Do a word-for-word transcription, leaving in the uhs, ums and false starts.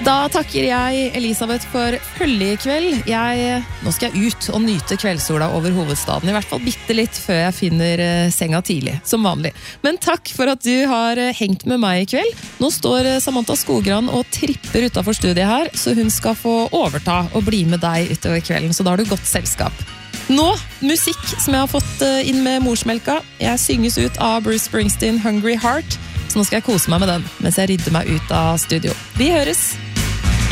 Da takker jeg Elisabeth for følge i kveld. Jeg, nå skal jeg ut og nyte kveldssola over hovedstaden, i hvert fall bitte litt før jeg finner senga tidlig, som vanlig. Men takk for at du har hengt med meg i kveld. Nå står Samantha Skogran og tripper utenfor studiet her, så hun skal få overta og bli med deg utover kvelden, så da har du godt selskap. Nå, musikk som jeg har fått inn med morsmelka. Jeg synges ut av Bruce Springsteen, Hungry Heart, så nå skal jeg kose meg med den, mens jeg rydder meg ut av studio. Vi høres!